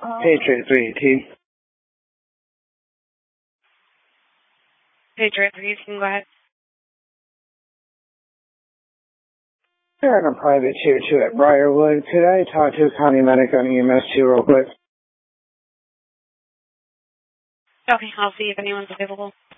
Patriot 318. Patriot 318, go ahead. They're on a private tier 2 at Briarwood. Could I talk to a county medic on EMS 2 real quick? Okay, I'll see if anyone's available.